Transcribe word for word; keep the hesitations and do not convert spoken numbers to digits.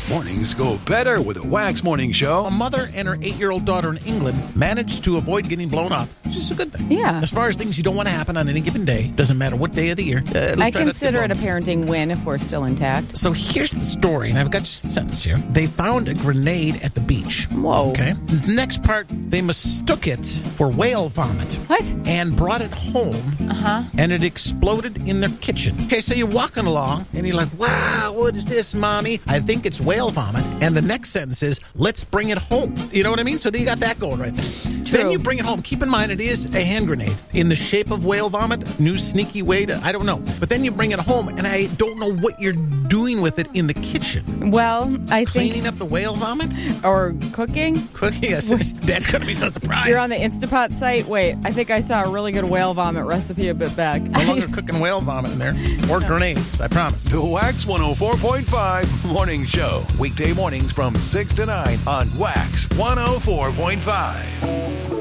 Mornings go better with a Wax Morning A Show. mother and her eight-year-old daughter in England managed to avoid getting blown up, which is a good thing. Yeah. As far as things you don't want to happen on any given day, doesn't matter what day of the year. Uh, let's I try not to consider get it a blown up. parenting win if we're still intact. So here's the story, and I've got just a sentence here. They found a grenade at the beach. Whoa. Okay. The next part, they mistook it for whale vomit. What? And brought it home. Uh-huh. And it exploded in their kitchen. Okay, so you're walking along, and you're like, wow, what is this, Mommy? I think it's whale vomit. And the next sentence is, let's bring it home. You know what I mean? So then you got that going right there. Then you bring it home. Keep in mind, it is a hand grenade in the shape of whale vomit. New sneaky way to, I don't know. But then you bring it home, and I don't know what you're doing with it in the kitchen. Well, I Cleaning think... up the whale vomit? Or cooking? Cooking? Yes. That's going to be so surprised. You're on the Instapot site? Wait, I think I saw a really good whale vomit recipe a bit back. No longer cooking whale vomit in there. Or grenades, I promise. The Wax one oh four point five Morning Show. Weekday mornings from six to nine on Wax one oh four point five.